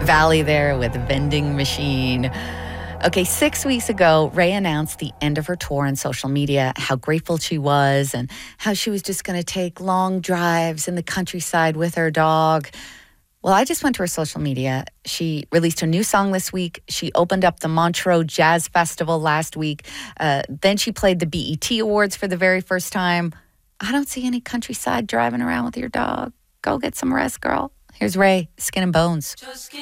Valley there with Vending Machine. Okay, 6 weeks ago, Ray announced the end of her tour on social media, how grateful she was and how she was just going to take long drives in the countryside with her dog. Well, I just went to her social media. She released a new song this week. She opened up the Montreux Jazz Festival last week. Then she played the BET Awards for the very first time. I don't see any countryside driving around with your dog. Go get some rest, girl. Here's Ray, Skin and Bones.